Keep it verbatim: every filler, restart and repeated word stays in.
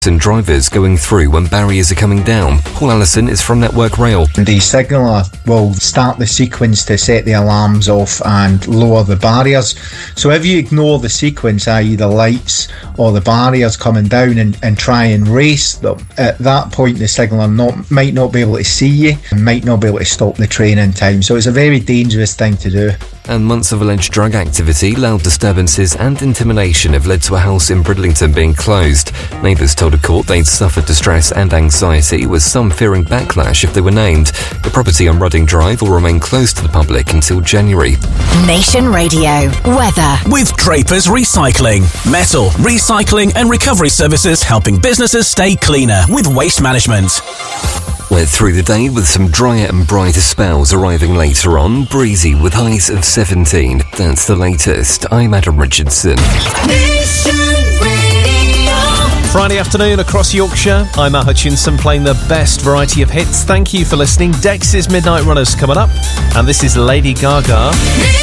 and drivers going through when barriers are coming down. Paul Allison is from Network Rail. The signaller will start the sequence to set the alarms off and lower the barriers. So if you ignore the sequence, that is the lights or the barriers coming down, and, and try and race them, at that point the signaller not, might not be able to see you and might not be able to stop the train in time. So it's a very dangerous thing to do. And months of alleged drug activity, loud disturbances and intimidation have led to a house in Bridlington being closed. Neighbours told a court they'd suffered distress and anxiety, with some fearing backlash if they were named. The property on Rudding Drive will remain closed to the public until January. Nation Radio weather with Draper's Recycling. Metal, recycling and recovery services helping businesses stay cleaner with waste management. We're through the day with some drier and brighter spells arriving later on. Breezy with highs of seventeen. That's the latest. I'm Adam Richardson. Friday afternoon across Yorkshire. I'm Matt Hutchinson playing the best variety of hits. Thank you for listening. Dex's Midnight Runners coming up. And this is Lady Gaga.